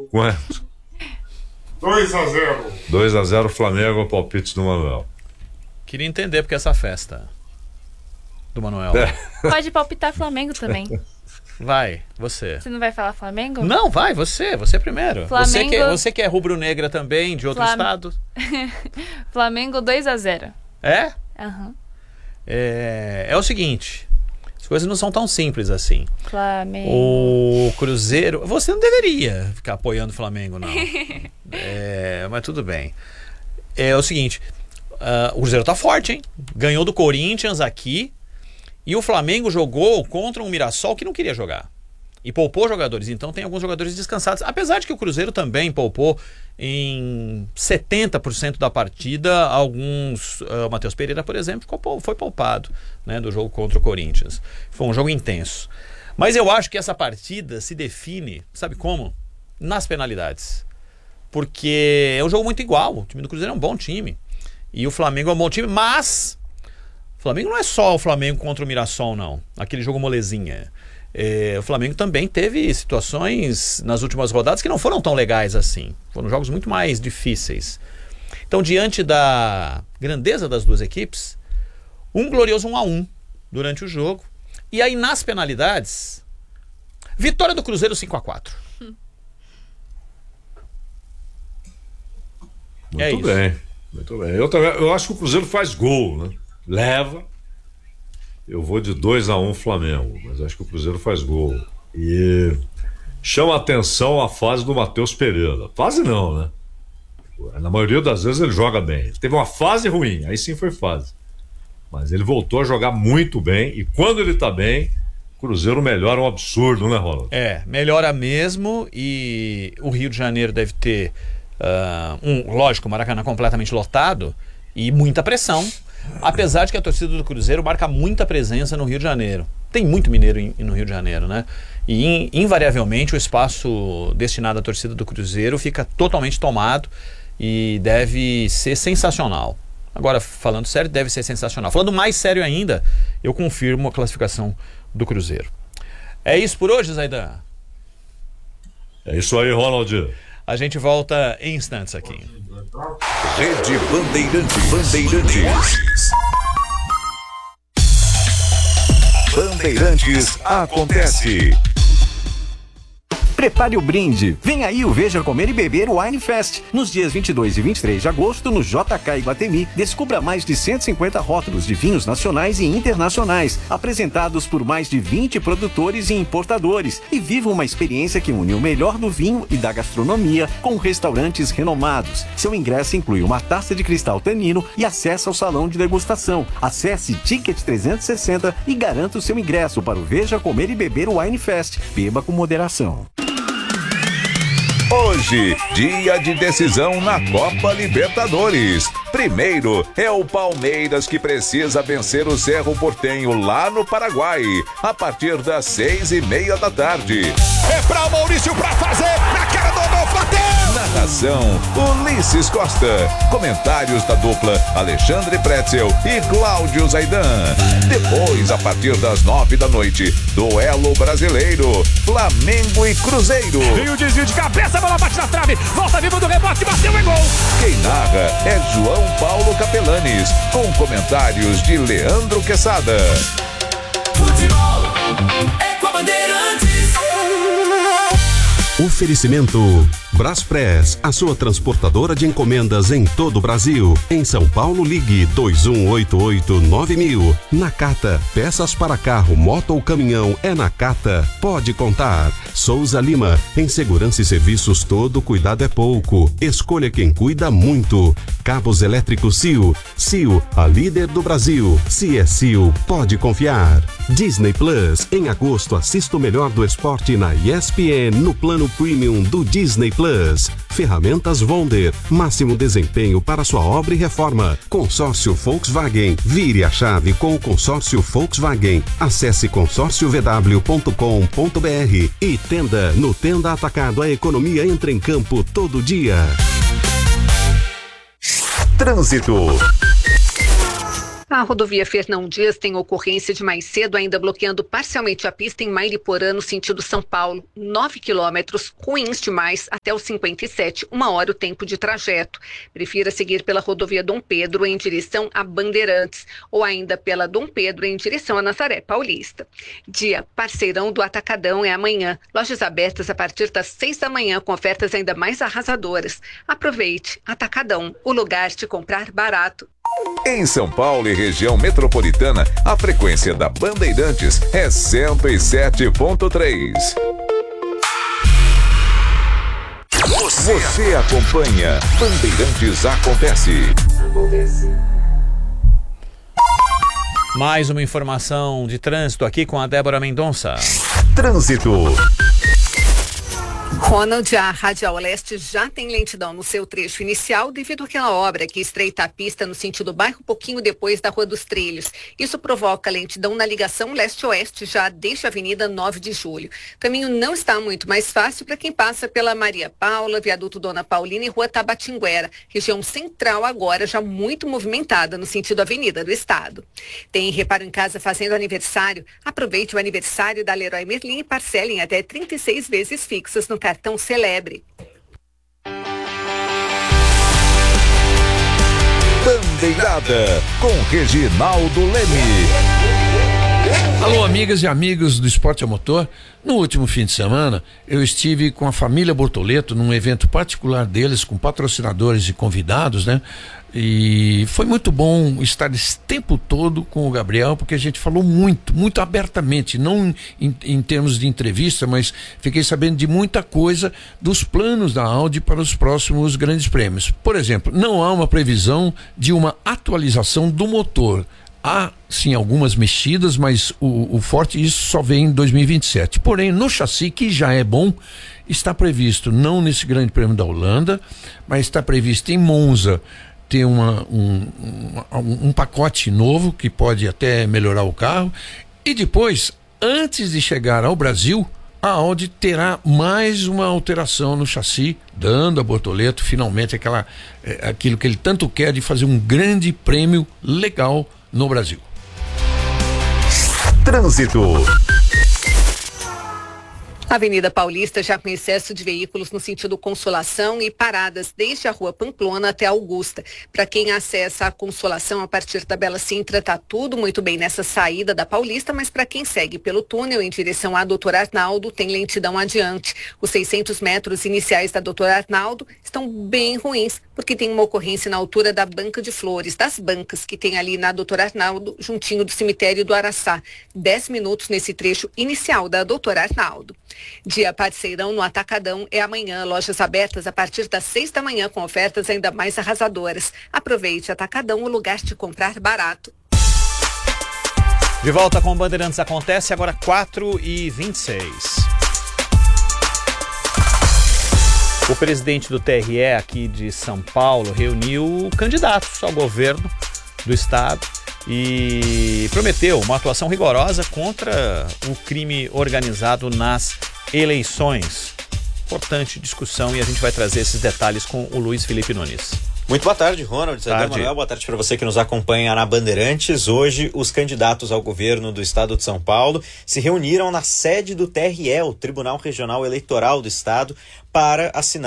quanto? 2-0. 2-0 Flamengo, palpite do Manuel. Queria entender porque essa festa do Manuel. Pode palpitar Flamengo também. Vai, você. Você não vai falar Flamengo? Não, vai, você primeiro. Flamengo... Você que é rubro-negra também, de outro estado. Flamengo 2-0. É? Aham. É o seguinte, as coisas não são tão simples assim. Flamengo. O Cruzeiro... Você não deveria ficar apoiando o Flamengo, não. Mas tudo bem. É o seguinte, o Cruzeiro tá forte, hein? Ganhou do Corinthians aqui. E o Flamengo jogou contra um Mirassol que não queria jogar. E poupou jogadores. Então tem alguns jogadores descansados. Apesar de que o Cruzeiro também poupou em 70% da partida. Alguns... O Matheus Pereira, por exemplo, foi poupado, né, do jogo contra o Corinthians. Foi um jogo intenso. Mas eu acho que essa partida se define, sabe como? Nas penalidades. Porque é um jogo muito igual. O time do Cruzeiro é um bom time. E o Flamengo é um bom time, mas... O Flamengo não é só o Flamengo contra o Mirassol, não. Aquele jogo molezinha. O Flamengo também teve situações nas últimas rodadas que não foram tão legais assim. Foram jogos muito mais difíceis. Então, diante da grandeza das duas equipes, um glorioso 1-1 durante o jogo. E aí, nas penalidades, vitória do Cruzeiro 5-4. Muito bem, muito bem. Eu acho que o Cruzeiro faz gol, né? Leva. Eu vou de 2-1 Flamengo, mas acho que o Cruzeiro faz gol. E chama a atenção a fase do Matheus Pereira. Fase não, né? Na maioria das vezes ele joga bem. Ele teve uma fase ruim, aí sim foi fase. Mas ele voltou a jogar muito bem. E quando ele tá bem, o Cruzeiro melhora um absurdo, né, Ronaldo? Melhora mesmo. E o Rio de Janeiro deve ter lógico, o Maracanã completamente lotado e muita pressão. Apesar de que a torcida do Cruzeiro marca muita presença no Rio de Janeiro. Tem muito mineiro no Rio de Janeiro, né? E invariavelmente o espaço destinado à torcida do Cruzeiro fica totalmente tomado e deve ser sensacional. Agora, falando sério, deve ser sensacional. Falando mais sério ainda, eu confirmo a classificação do Cruzeiro. É isso por hoje, Zaidan? É isso aí, Ronald. A gente volta em instantes aqui. Rede Bandeirantes. Bandeirantes acontece. Prepare o brinde. Vem aí o Veja Comer e Beber Wine Fest. Nos dias 22 e 23 de agosto, no JK Iguatemi, descubra mais de 150 rótulos de vinhos nacionais e internacionais, apresentados por mais de 20 produtores e importadores. E viva uma experiência que une o melhor do vinho e da gastronomia com restaurantes renomados. Seu ingresso inclui uma taça de cristal tanino e acesso ao salão de degustação. Acesse Ticket 360 e garanta o seu ingresso para o Veja Comer e Beber Wine Fest. Beba com moderação. Hoje, dia de decisão na Copa Libertadores. Primeiro é o Palmeiras, que precisa vencer o Cerro Porteño lá no Paraguai, a partir das 6:30 da tarde. É pra o Maurício pra fazer, na cara do Adolfo, bateu! Narração, Ulisses Costa. Comentários da dupla Alexandre Pretzel e Cláudio Zaidan. Depois, a partir das 9 da noite, duelo brasileiro, Flamengo e Cruzeiro. Vem o desvio de cabeça, a bola bate na trave, volta viva do rebote, bateu, é gol! Quem narra é João Paulo Capelanes, com comentários de Leandro Quesada. Futebol é com a Bandeirantes. Oferecimento Braspress, a sua transportadora de encomendas em todo o Brasil. Em São Paulo, ligue 2188-9000. Nakata, peças para carro, moto ou caminhão, é Nakata. Pode contar. Souza Lima, em segurança e serviços, todo cuidado é pouco. Escolha quem cuida muito. Cabos elétricos Sil. Sil, a líder do Brasil. Se é Sil, pode confiar. Disney Plus, em agosto assista o melhor do esporte na ESPN no plano Premium do Disney Plus. Ferramentas Wonder, máximo desempenho para sua obra e reforma. Consórcio Volkswagen, vire a chave com o consórcio Volkswagen. Acesse consórciovw.com.br e Tenda. No Tenda Atacado, a economia entra em campo todo dia. Trânsito. A rodovia Fernão Dias tem ocorrência de mais cedo, ainda bloqueando parcialmente a pista em Mairiporã, no sentido São Paulo. 9 quilômetros, ruins demais, até os 57, 1 hora o tempo de trajeto. Prefira seguir pela rodovia Dom Pedro em direção a Bandeirantes, ou ainda pela Dom Pedro em direção a Nazaré Paulista. Dia parceirão do Atacadão é amanhã. Lojas abertas a partir das 6 da manhã, com ofertas ainda mais arrasadoras. Aproveite, Atacadão, o lugar de comprar barato. Em São Paulo e região metropolitana, a frequência da Bandeirantes é 107.3. Você acompanha Bandeirantes Acontece. Mais uma informação de trânsito aqui com a Débora Mendonça. Trânsito. Ronald, a Radial Leste já tem lentidão no seu trecho inicial devido àquela obra que estreita a pista no sentido bairro pouquinho depois da Rua dos Trilhos. Isso provoca lentidão na ligação leste-oeste já desde a Avenida 9 de Julho. O caminho não está muito mais fácil para quem passa pela Maria Paula, Viaduto Dona Paulina e Rua Tabatinguera. Região central agora já muito movimentada no sentido Avenida do Estado. Tem reparo em casa fazendo aniversário? Aproveite o aniversário da Leroy Merlin e parcele em até 36 vezes fixas no cartão Celebre. Bandeirada com Reginaldo Leme. Alô, amigas e amigos do Esporte a Motor. No último fim de semana, eu estive com a família Bortoleto num evento particular deles, com patrocinadores e convidados, né? E foi muito bom estar esse tempo todo com o Gabriel, porque a gente falou muito abertamente, não em termos de entrevista, mas fiquei sabendo de muita coisa dos planos da Audi para os próximos grandes prêmios. Por exemplo, não há uma previsão de uma atualização do motor. Há, sim, algumas mexidas, mas o forte isso só vem em 2027. Porém, no chassi, que já é bom, está previsto, não nesse grande prêmio da Holanda, mas está previsto em Monza, ter um pacote novo que pode até melhorar o carro. E depois, antes de chegar ao Brasil, a Audi terá mais uma alteração no chassi, dando a Bortoleto finalmente aquilo que ele tanto quer, de fazer um grande prêmio legal no Brasil. Trânsito. Avenida Paulista já com excesso de veículos no sentido Consolação e paradas desde a Rua Pamplona até Augusta. Para quem acessa a Consolação a partir da Bela Sintra, está tudo muito bem nessa saída da Paulista, mas para quem segue pelo túnel em direção a Doutor Arnaldo, tem lentidão adiante. Os 600 metros iniciais da Doutor Arnaldo estão bem ruins, porque tem uma ocorrência na altura da Banca de Flores, das bancas que tem ali na Doutor Arnaldo, juntinho do cemitério do Araçá. 10 minutos nesse trecho inicial da Doutor Arnaldo. Dia parceirão no Atacadão é amanhã. Lojas abertas a partir das 6 da manhã com ofertas ainda mais arrasadoras. Aproveite, Atacadão, o lugar de comprar barato. De volta com o Bandeirantes Acontece, agora 4h26. O presidente do TRE aqui de São Paulo reuniu candidatos ao governo do estado e prometeu uma atuação rigorosa contra o crime organizado nas eleições. Importante discussão e a gente vai trazer esses detalhes com o Luiz Felipe Nunes. Muito boa tarde, Ronald. Manuel, boa tarde para você que nos acompanha na Bandeirantes. Hoje, os candidatos ao governo do estado de São Paulo se reuniram na sede do TRE, o Tribunal Regional Eleitoral do Estado, para assinar